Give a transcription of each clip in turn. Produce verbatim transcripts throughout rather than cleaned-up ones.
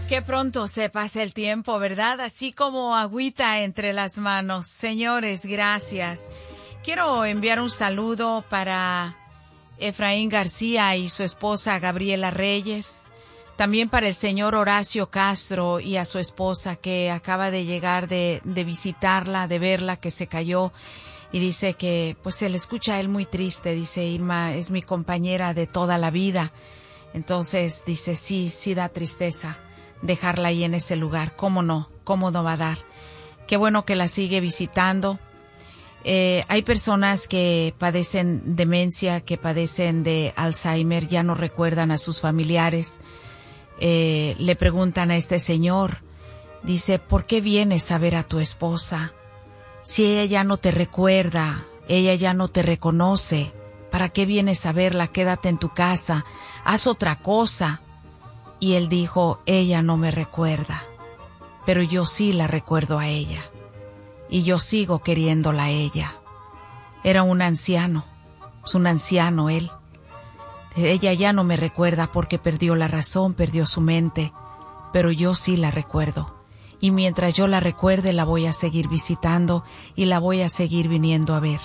Qué pronto se pasa el tiempo, ¿verdad? Así como agüita entre las manos. Señores, gracias. Quiero enviar un saludo para Efraín García y su esposa Gabriela Reyes. También para el señor Horacio Castro y a su esposa que acaba de llegar de, de visitarla, de verla, que se cayó. Y dice que pues se le escucha a él muy triste. Dice, Irma es mi compañera de toda la vida. Entonces dice, sí, sí da tristeza dejarla ahí en ese lugar. ¿Cómo no? ¿Cómo no va a dar? Qué bueno que la sigue visitando. Eh, hay personas que padecen demencia, que padecen de Alzheimer, ya no recuerdan a sus familiares. Eh, le preguntan a este señor, dice, ¿por qué vienes a ver a tu esposa? Si ella ya no te recuerda, ella ya no te reconoce, ¿para qué vienes a verla? Quédate en tu casa, haz otra cosa. Y él dijo, ella no me recuerda, pero yo sí la recuerdo a ella. Y yo sigo queriéndola a ella. Era un anciano, es un anciano él. Ella ya no me recuerda porque perdió la razón, perdió su mente, pero yo sí la recuerdo. Y mientras yo la recuerde, la voy a seguir visitando y la voy a seguir viniendo a ver.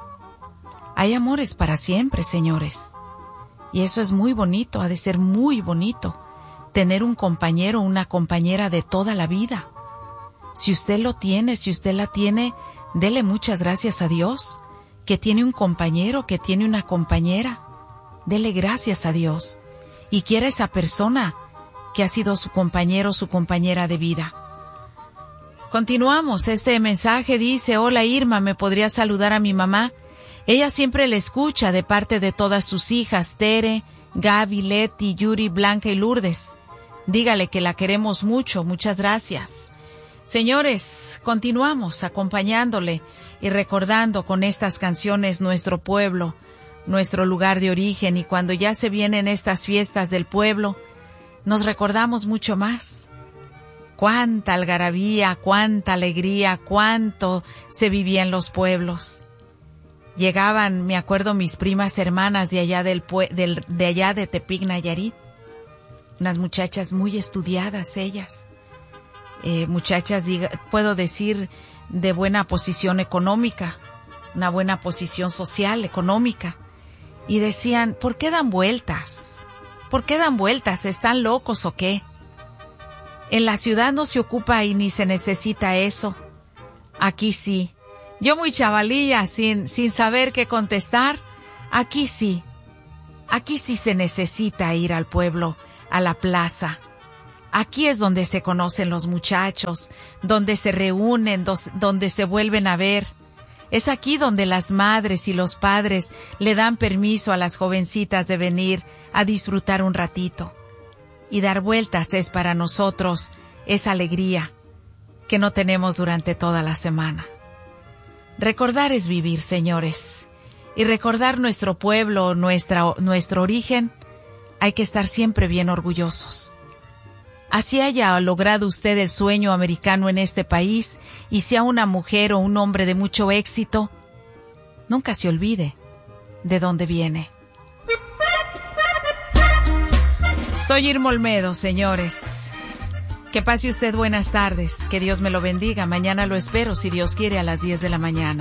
Hay amores para siempre, señores. Y eso es muy bonito, ha de ser muy bonito. Tener un compañero, una compañera de toda la vida. Si usted lo tiene, si usted la tiene, dele muchas gracias a Dios, que tiene un compañero, que tiene una compañera. Dele gracias a Dios. Y quiera esa persona que ha sido su compañero, su compañera de vida. Continuamos. Este mensaje dice, hola Irma, ¿me podría saludar a mi mamá? Ella siempre le escucha de parte de todas sus hijas, Tere, Gaby, Leti, Yuri, Blanca y Lourdes. Dígale que la queremos mucho. Muchas gracias. Señores, continuamos acompañándole y recordando con estas canciones nuestro pueblo, nuestro lugar de origen, y cuando ya se vienen estas fiestas del pueblo, nos recordamos mucho más. Cuánta algarabía, cuánta alegría, cuánto se vivía en los pueblos. Llegaban, me acuerdo, mis primas hermanas de allá del, del de allá de Tepic, Nayarit. Unas muchachas muy estudiadas ellas. Eh, muchachas, diga, puedo decir, de buena posición económica, una buena posición social, económica. Y decían, ¿por qué dan vueltas? ¿Por qué dan vueltas? ¿Están locos o qué? En la ciudad no se ocupa y ni se necesita eso. Aquí sí. Yo muy chavalilla, sin, sin saber qué contestar, aquí sí. Aquí sí se necesita ir al pueblo, a la plaza. Aquí es donde se conocen los muchachos, donde se reúnen, dos, donde se vuelven a ver. Es aquí donde las madres y los padres le dan permiso a las jovencitas de venir a disfrutar un ratito. Y dar vueltas es para nosotros esa alegría que no tenemos durante toda la semana. Recordar es vivir, señores. Y recordar nuestro pueblo, nuestra, nuestro origen, hay que estar siempre bien orgullosos. Así haya logrado usted el sueño americano en este país y sea una mujer o un hombre de mucho éxito, nunca se olvide de dónde viene. Soy Irma Olmedo, señores. Que pase usted buenas tardes. Que Dios me lo bendiga. Mañana lo espero, si Dios quiere, a las diez de la mañana.